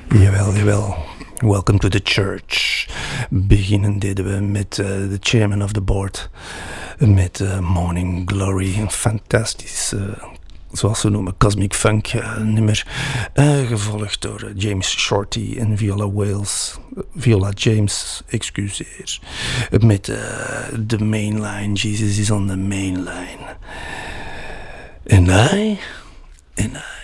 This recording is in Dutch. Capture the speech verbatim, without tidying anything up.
Jawel, jawel. Welcome to the church. Beginnen deden we met uh, de chairman of the board. Met uh, Morning Glory. Een fantastisch, uh, zoals ze noemen, cosmic funk uh, nummer. Uh, gevolgd door uh, James Shorty en Viola Wales. Uh, Viola James, excuseer. Uh, met uh, de mainline. Jesus is on the mainline. En I... En I...